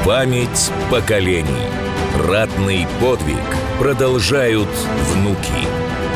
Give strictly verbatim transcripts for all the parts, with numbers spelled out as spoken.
Память поколений. Ратный подвиг продолжают внуки.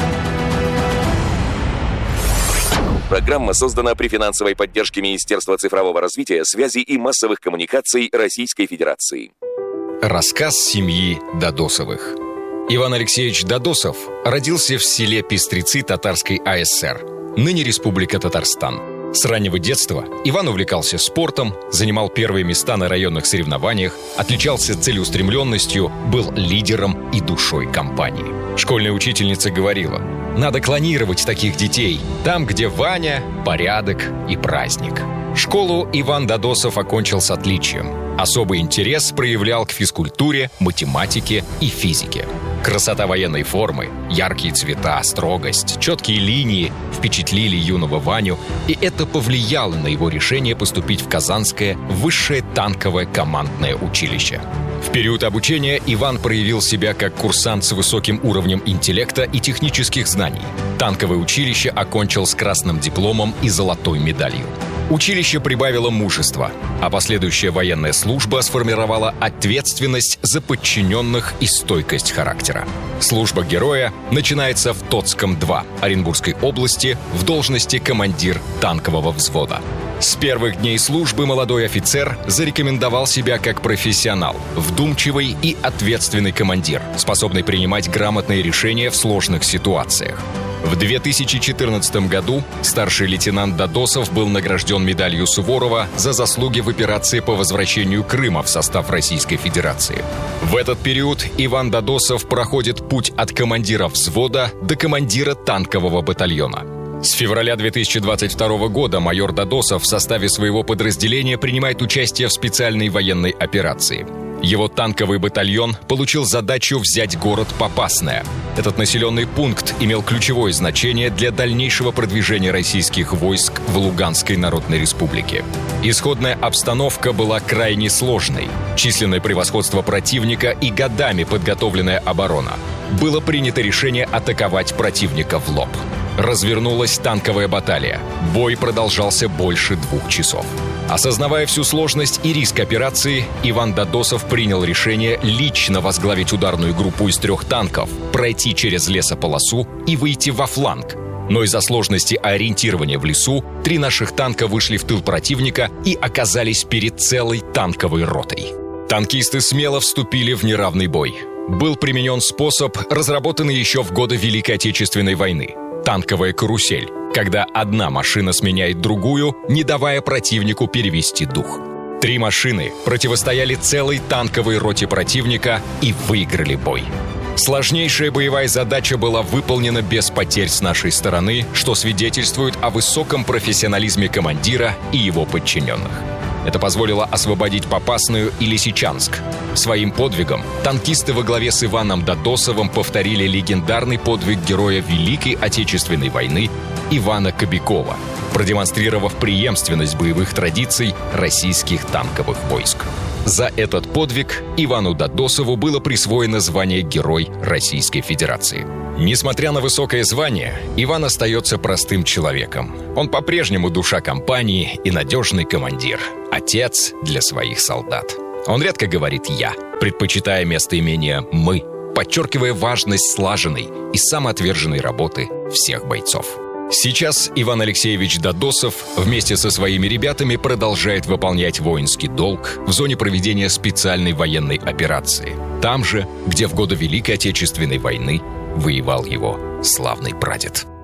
Программа создана при финансовой поддержке Министерства цифрового развития, связи и массовых коммуникаций Российской Федерации. Рассказ семьи Дадосовых. Иван Алексеевич Дадосов родился в селе Пестрецы Татарской АСР, ныне Республика Татарстан. С раннего детства Иван увлекался спортом, занимал первые места на районных соревнованиях, отличался целеустремленностью, был лидером и душой компании. Школьная учительница говорила: надо клонировать таких детей, там, где Ваня, порядок и праздник. Школу Иван Дадосов окончил с отличием. Особый интерес проявлял к физкультуре, математике и физике. Красота военной формы, яркие цвета, строгость, четкие линии впечатлили юного Ваню, и это повлияло на его решение поступить в Казанское высшее танковое командное училище. В период обучения Иван проявил себя как курсант с высоким уровнем интеллекта и технических знаний. Танковое училище окончил с красным дипломом и золотой медалью. Училище прибавило мужества, а последующая военная служба сформировала ответственность за подчиненных и стойкость характера. Служба героя начинается в Тотском-два Оренбургской области в должности командир танкового взвода. С первых дней службы молодой офицер зарекомендовал себя как профессионал, вдумчивый и ответственный командир, способный принимать грамотные решения в сложных ситуациях. В две тысячи четырнадцатом году старший лейтенант Дадосов был награжден медалью Суворова за заслуги в операции по возвращению Крыма в состав Российской Федерации. В этот период Иван Дадосов проходит путь от командира взвода до командира танкового батальона. С февраля две тысячи двадцать второго года майор Дадосов в составе своего подразделения принимает участие в специальной военной операции. Его танковый батальон получил задачу взять город Попасная. Этот населенный пункт имел ключевое значение для дальнейшего продвижения российских войск в Луганской Народной Республике. Исходная обстановка была крайне сложной. Численное превосходство противника и годами подготовленная оборона. Было принято решение атаковать противника в лоб. Развернулась танковая баталия. Бой продолжался больше двух часов. Осознавая всю сложность и риск операции, Иван Дадосов принял решение лично возглавить ударную группу из трех танков, пройти через лесополосу и выйти во фланг. Но из-за сложности ориентирования в лесу три наших танка вышли в тыл противника и оказались перед целой танковой ротой. Танкисты смело вступили в неравный бой. Был применен способ, разработанный еще в годы Великой Отечественной войны. Танковая карусель, когда одна машина сменяет другую, не давая противнику перевести дух. Три машины противостояли целой танковой роте противника и выиграли бой. Сложнейшая боевая задача была выполнена без потерь с нашей стороны, что свидетельствует о высоком профессионализме командира и его подчиненных. Это позволило освободить Попасную и Лисичанск. Своим подвигом танкисты во главе с Иваном Дадосовым повторили легендарный подвиг героя Великой Отечественной войны Ивана Кобякова, продемонстрировав преемственность боевых традиций российских танковых войск. За этот подвиг Ивану Дадосову было присвоено звание Герой Российской Федерации. Несмотря на высокое звание, Иван остается простым человеком. Он по-прежнему душа компании и надежный командир, отец для своих солдат. Он редко говорит «я», предпочитая местоимение «мы», подчеркивая важность слаженной и самоотверженной работы всех бойцов. Сейчас Иван Алексеевич Дадосов вместе со своими ребятами продолжает выполнять воинский долг в зоне проведения специальной военной операции. Там же, где в годы Великой Отечественной войны воевал его славный прадед.